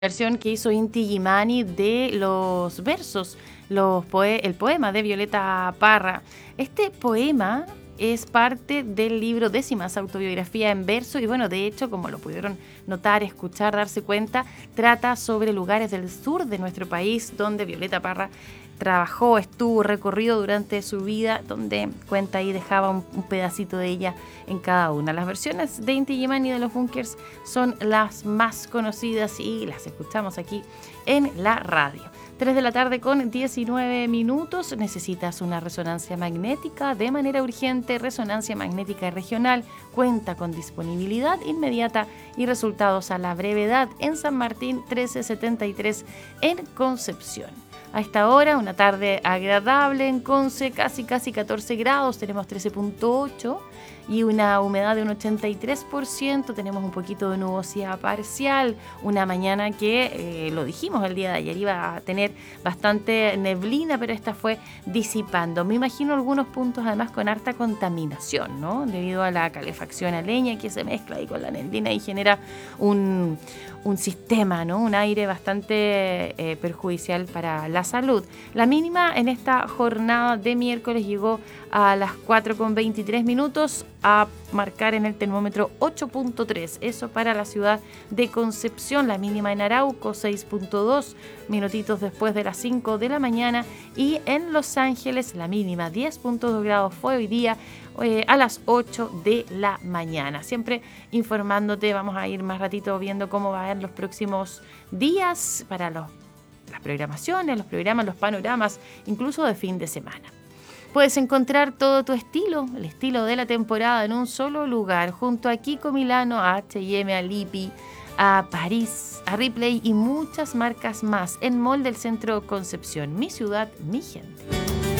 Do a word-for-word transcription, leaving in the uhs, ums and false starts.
Versión que hizo Inti Gimani de los versos, los poe- el poema de Violeta Parra. Este poema es parte del libro Décimas, autobiografía en verso, y bueno, de hecho, como lo pudieron notar, escuchar, darse cuenta, trata sobre lugares del sur de nuestro país donde Violeta Parra trabajó, estuvo recorrido durante su vida, donde cuenta y dejaba un, un pedacito de ella en cada una. Las versiones de Inti Gimani de los Bunkers son las más conocidas y las escuchamos aquí en la radio. tres de la tarde con diecinueve minutos. ¿Necesitas una resonancia magnética de manera urgente? Resonancia Magnética Regional cuenta con disponibilidad inmediata y resultados a la brevedad en San Martín trece setenta y tres en Concepción. A esta hora, una tarde agradable en Conce, casi casi catorce grados, tenemos trece punto ocho y una humedad de un ochenta y tres por ciento, tenemos un poquito de nubosidad parcial, una mañana que, eh, lo dijimos el día de ayer, iba a tener bastante neblina, pero esta fue disipando. Me imagino algunos puntos además con harta contaminación, ¿no? Debido a la calefacción a leña que se mezcla ahí con la neblina y genera un, un sistema, ¿no? Un aire bastante eh, perjudicial para la salud. La mínima en esta jornada de miércoles llegó a las cuatro con veintitrés minutos a marcar en el termómetro ocho punto tres. Eso para la ciudad de Concepción. La mínima en Arauco seis punto dos, minutitos después de las cinco de la mañana. Y en Los Ángeles la mínima diez punto dos grados fue hoy día eh, a las ocho de la mañana. Siempre informándote, vamos a ir más ratito viendo cómo van los próximos días para los las programaciones, los programas, los panoramas, incluso de fin de semana. Puedes encontrar todo tu estilo, el estilo de la temporada en un solo lugar, junto a Kiko Milano, a H y M, a Lipi, a París, a Ripley y muchas marcas más en Mall del Centro Concepción. Mi ciudad, mi gente.